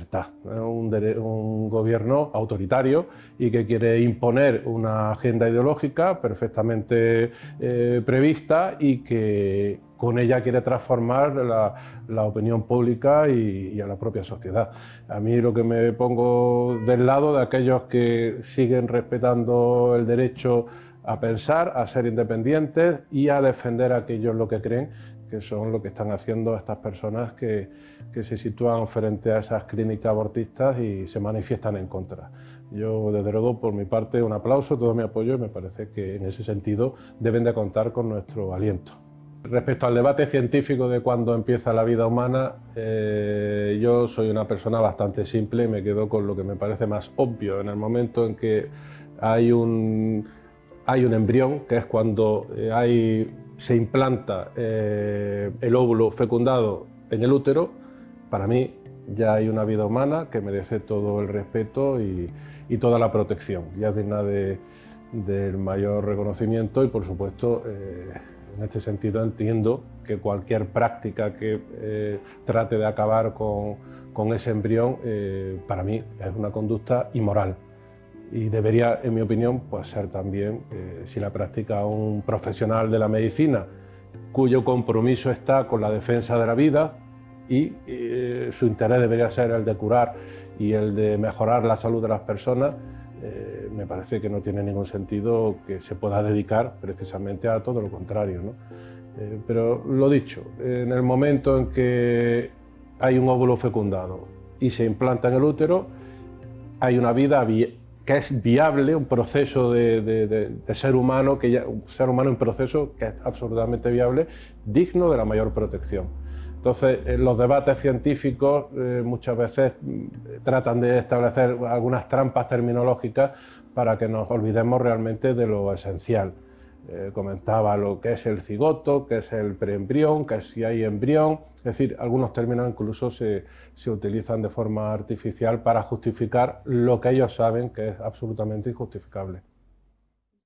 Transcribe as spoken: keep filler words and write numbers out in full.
libertad. Es un, un gobierno autoritario y que quiere imponer una agenda ideológica perfectamente eh, prevista y que con ella quiere transformar la, la opinión pública y, y a la propia sociedad. A mí lo que me pongo del lado de aquellos que siguen respetando el derecho a pensar, a ser independientes y a defender a aquellos lo que creen, que son lo que están haciendo estas personas que, que se sitúan frente a esas clínicas abortistas y se manifiestan en contra. Yo, desde luego, por mi parte, un aplauso, todo mi apoyo, y me parece que en ese sentido deben de contar con nuestro aliento. Respecto al debate científico de cuándo empieza la vida humana, eh, yo soy una persona bastante simple y me quedo con lo que me parece más obvio. En el momento en que hay un, hay un embrión, que es cuando eh, hay, se implanta eh, el óvulo fecundado en el útero, para mí ya hay una vida humana que merece todo el respeto y, y toda la protección. Ya es digna de, del mayor reconocimiento y, por supuesto, eh, en este sentido entiendo que cualquier práctica que eh, trate de acabar con, con ese embrión, eh, para mí es una conducta inmoral y debería, en mi opinión, pues ser también, eh, si la practica un profesional de la medicina, cuyo compromiso está con la defensa de la vida y eh, su interés debería ser el de curar y el de mejorar la salud de las personas, Eh, me parece que no tiene ningún sentido que se pueda dedicar precisamente a todo lo contrario, ¿no? Eh, pero lo dicho, en el momento en que hay un óvulo fecundado y se implanta en el útero, hay una vida que es viable, un proceso de, de, de, de ser humano, que ya, un ser humano en proceso que es absolutamente viable, digno de la mayor protección. Entonces, en los debates científicos eh, muchas veces tratan de establecer algunas trampas terminológicas para que nos olvidemos realmente de lo esencial. Eh, comentaba lo que es el cigoto, que es el preembrión, que es si hay embrión, es decir, algunos términos incluso se, se utilizan de forma artificial para justificar lo que ellos saben que es absolutamente injustificable.